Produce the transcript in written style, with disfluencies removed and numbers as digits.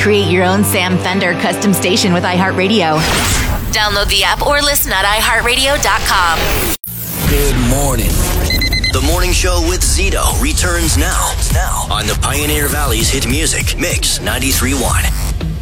Create your own Sam Fender custom station with iHeartRadio. Download the app or listen at iHeartRadio.com. Good morning. The Morning Show with Zito returns now on the Pioneer Valley's hit music, Mix 93.1.